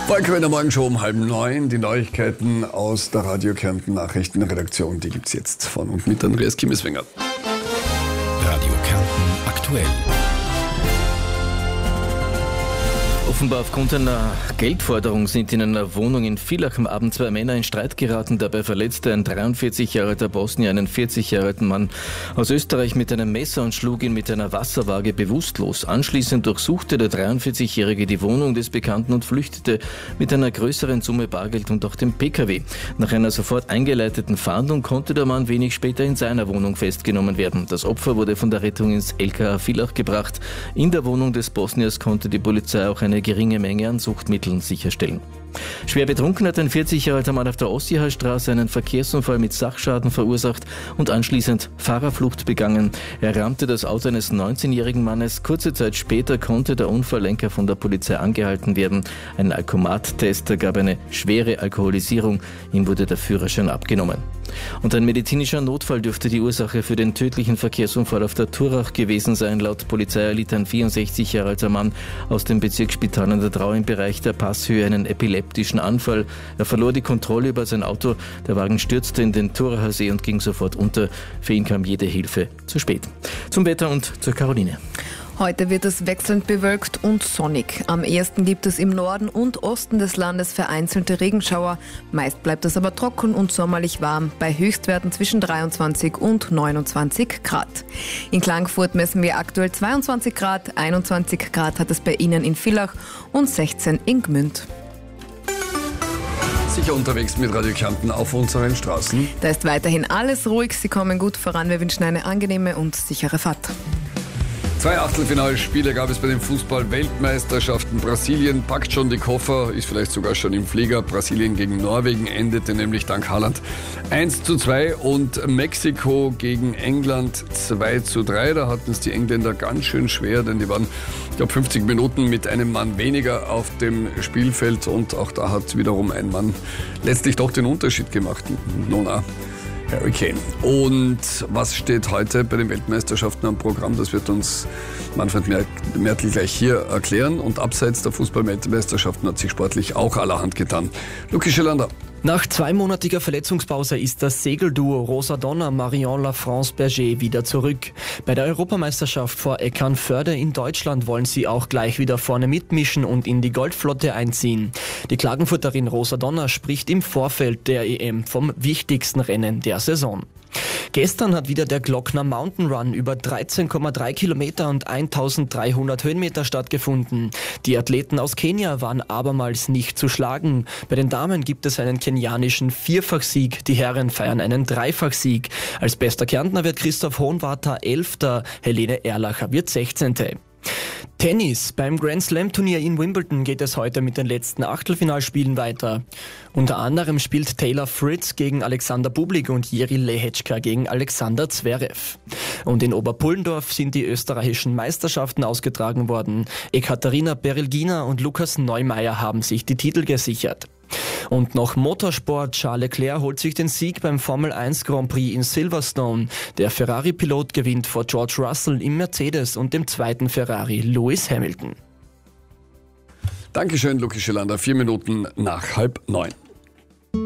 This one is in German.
Wolken in der Morgenshow um 8:30. Die Neuigkeiten aus der Radio Kärnten Nachrichtenredaktion, die gibt's jetzt von und mit Andreas Kimmeswenger. Radio Kärnten aktuell. Offenbar aufgrund einer Geldforderung sind in einer Wohnung in Villach am Abend zwei Männer in Streit geraten. Dabei verletzte ein 43 Jahre alter Bosnier einen 40 Jahre alten Mann aus Österreich mit einem Messer und schlug ihn mit einer Wasserwaage bewusstlos. Anschließend durchsuchte der 43-Jährige die Wohnung des Bekannten und flüchtete mit einer größeren Summe Bargeld und auch dem PKW. Nach einer sofort eingeleiteten Fahndung konnte der Mann wenig später in seiner Wohnung festgenommen werden. Das Opfer wurde von der Rettung ins LKA Villach gebracht. In der Wohnung des Bosniers konnte die Polizei auch eine geringe Menge an Suchtmitteln sicherstellen. Schwer betrunken hat ein 40 Jahre alter Mann auf der Ossihalstraße einen Verkehrsunfall mit Sachschaden verursacht und anschließend Fahrerflucht begangen. Er rammte das Auto eines 19-jährigen Mannes. Kurze Zeit später konnte der Unfalllenker von der Polizei angehalten werden. Ein Alkomattest gab eine schwere Alkoholisierung. Ihm wurde der Führerschein abgenommen. Und ein medizinischer Notfall dürfte die Ursache für den tödlichen Verkehrsunfall auf der Turach gewesen sein. Laut Polizei erlitt ein 64 Jahre alter Mann aus dem Bezirksspital an der Drau im Bereich der Passhöhe einen epileptischen Anfall. Er verlor die Kontrolle über sein Auto. Der Wagen stürzte in den Turacher See und ging sofort unter. Für ihn kam jede Hilfe zu spät. Zum Wetter und zur Caroline. Heute wird es wechselnd bewölkt und sonnig. Am ehesten gibt es im Norden und Osten des Landes vereinzelte Regenschauer. Meist bleibt es aber trocken und sommerlich warm, bei Höchstwerten zwischen 23 und 29 Grad. In Klagenfurt messen wir aktuell 22 Grad, 21 Grad hat es bei Ihnen in Villach und 16 in Gmünd. Sicher unterwegs mit Radio Kärnten auf unseren Straßen. Da ist weiterhin alles ruhig, Sie kommen gut voran. Wir wünschen eine angenehme und sichere Fahrt. 2 Achtelfinalspiele gab es bei den Fußball-Weltmeisterschaften. Brasilien packt schon die Koffer, ist vielleicht sogar schon im Flieger. Brasilien gegen Norwegen endete nämlich dank Haaland 1:2 und Mexiko gegen England 2:3. Da hatten es die Engländer ganz schön schwer, denn die waren, ich glaube, 50 Minuten mit einem Mann weniger auf dem Spielfeld und auch da hat wiederum ein Mann letztlich doch den Unterschied gemacht. Nona. Harry Kane. Und was steht heute bei den Weltmeisterschaften am Programm? Das wird uns Manfred Mertl gleich hier erklären. Und abseits der Fußball-Weltmeisterschaften hat sich sportlich auch allerhand getan. Luki Schelander. Nach 2-monatiger Verletzungspause ist das Segelduo Rosa Donner Marion Lafrance Berger wieder zurück. Bei der Europameisterschaft vor Eckernförde in Deutschland wollen sie auch gleich wieder vorne mitmischen und in die Goldflotte einziehen. Die Klagenfurterin Rosa Donner spricht im Vorfeld der EM vom wichtigsten Rennen der Saison. Gestern hat wieder der Glockner Mountain Run über 13,3 Kilometer und 1300 Höhenmeter stattgefunden. Die Athleten aus Kenia waren abermals nicht zu schlagen. Bei den Damen gibt es einen kenianischen Vierfachsieg, die Herren feiern einen Dreifachsieg. Als bester Kärntner wird Christoph Hohenwarter 11., Helene Erlacher wird 16. Tennis. Beim Grand Slam Turnier in Wimbledon geht es heute mit den letzten Achtelfinalspielen weiter. Unter anderem spielt Taylor Fritz gegen Alexander Bublik und Jiří Lehečka gegen Alexander Zverev. Und in Oberpullendorf sind die österreichischen Meisterschaften ausgetragen worden. Ekaterina Berelgina und Lukas Neumeier haben sich die Titel gesichert. Und noch Motorsport. Charles Leclerc holt sich den Sieg beim Formel 1 Grand Prix in Silverstone. Der Ferrari-Pilot gewinnt vor George Russell im Mercedes und dem zweiten Ferrari Lewis Hamilton. Dankeschön, Luki Schelander. 4 Minuten nach 8:30.